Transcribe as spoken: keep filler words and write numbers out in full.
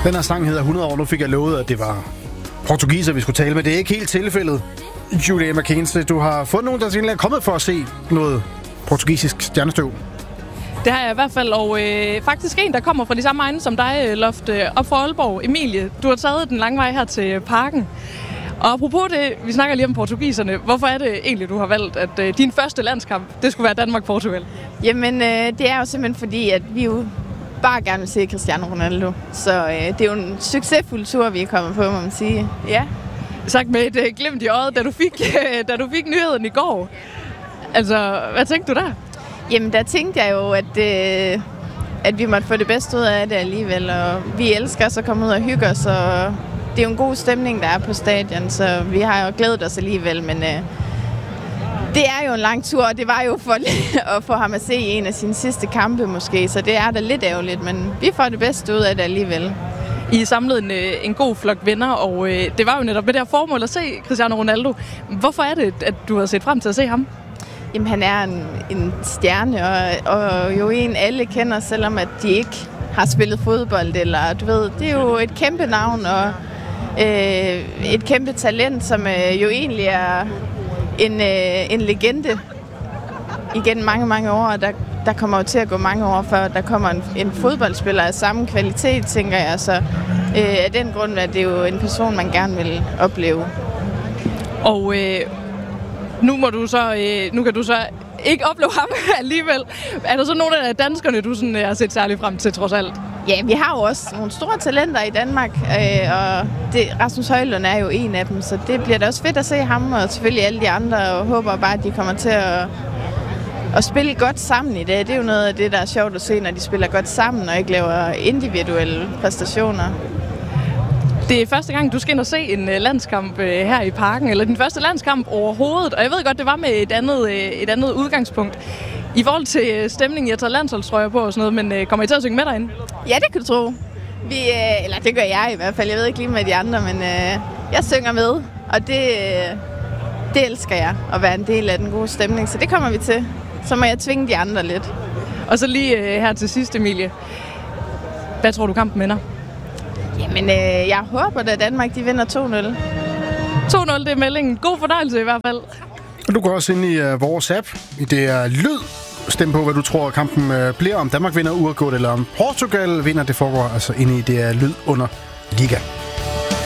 Den her sang hedder hundrede år. Nu fik jeg lovet, at det var portugiser, vi skulle tale med. Det er ikke helt tilfældet. Julia Mackenzie, du har fundet nogen, der er kommet for at se noget portugisisk stjernestøv. Det har jeg i hvert fald, og øh, faktisk en, der kommer fra de samme egne som dig, Loft, øh, op fra Aalborg. Emilie, du har taget den lange vej her til parken. Og apropos det, vi snakker lige om portugiserne. Hvorfor er det egentlig, du har valgt, at øh, din første landskamp, det skulle være Danmark-Portugal? Jamen, øh, det er jo simpelthen fordi, at vi jo bare gerne vil se Cristiano Ronaldo. Så øh, det er jo en succesfuld tur, vi er kommet på, må man sige. Ja. Sagt med et øh, glimt i øjet, da du fik, øh, da du fik nyheden i går. Altså, hvad tænkte du der? Jamen, der tænkte jeg jo, at, øh, at vi måtte få det bedste ud af det alligevel. Og vi elsker os at komme ud og hygge os, og det er jo en god stemning, der er på stadion, så vi har jo glædet os alligevel, men øh, det er jo en lang tur, og det var jo for at få ham at se en af sine sidste kampe måske, så det er da lidt ærgerligt, men vi får det bedste ud af det alligevel. I samlede en, en god flok venner, og øh, det var jo netop med det her formål at se Cristiano Ronaldo. Hvorfor er det, at du har set frem til at se ham? Jamen, han er en, en stjerne, og, og jo en alle kender, selvom at de ikke har spillet fodbold, eller du ved, det er jo et kæmpe navn, og øh, et kæmpe talent, som øh, jo egentlig er en, øh, en legende igen mange, mange år, og der, der kommer jo til at gå mange år, før der kommer en, en fodboldspiller af samme kvalitet, tænker jeg, så øh, af den grund er det jo en person, man gerne vil opleve. Og øh, nu må du så, øh, nu kan du så ikke opleve ham alligevel. Er der så nogle af danskerne, du sådan, har set særligt frem til, trods alt? Ja, vi har jo også nogle store talenter i Danmark, øh, og det, Rasmus Højlund er jo en af dem, så det bliver da også fedt at se ham, og selvfølgelig alle de andre, og håber bare, at de kommer til at, at spille godt sammen i det. Det er jo noget af det, der er sjovt at se, når de spiller godt sammen, og ikke laver individuelle præstationer. Det er første gang, du skal ind og se en landskamp her i parken, eller din første landskamp overhovedet, og jeg ved godt, det var med et andet, et andet udgangspunkt. I forhold til stemningen, jeg tager landsholdstrøjer på og sådan noget, men kommer I til at synge med derinde? Ja, det kan du tro. Vi, eller det gør jeg i hvert fald. Jeg ved ikke lige med de andre, men øh, jeg synger med, og det, det elsker jeg, at være en del af den gode stemning, så det kommer vi til. Så må jeg tvinge de andre lidt. Og så lige øh, her til sidst, Emilie. Hvad tror du, kampen ender? Jamen, øh, jeg håber, at Danmark de vinder to nul. to nul, det er meldingen. God fornøjelse i hvert fald. Du går også ind i uh, vores app. Det er lyd. Stem på, hvad du tror, kampen uh, bliver. Om Danmark vinder uafgjort, eller om Portugal vinder. Det foregår altså inde i det er lyd under liga.